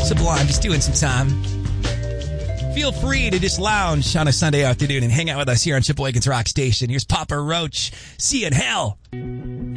Sublime, just doing some time. Feel free to just lounge on a Sunday afternoon and hang out with us here on Chip Wiggins Rock Station. Here's Papa Roach. See you in hell.